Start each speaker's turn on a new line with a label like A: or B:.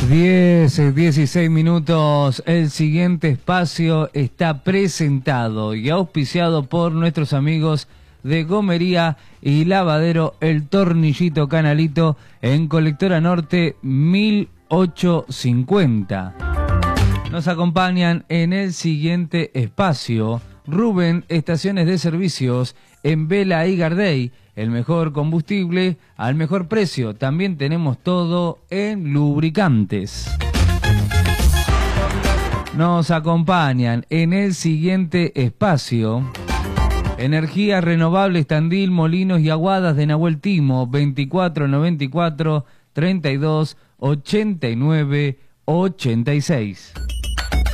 A: 16 minutos. El siguiente espacio está presentado y auspiciado por nuestros amigos de Gomería y Lavadero El Tornillito Canalito en Colectora Norte 1850. Nos acompañan en el siguiente espacio Rubén Estaciones de Servicios en Vela y Gardey. El mejor combustible al mejor precio. También tenemos todo en lubricantes. Nos acompañan en el siguiente espacio Energías Renovables Tandil, Molinos y Aguadas de Nahuel Timo, 2494 32 89 86.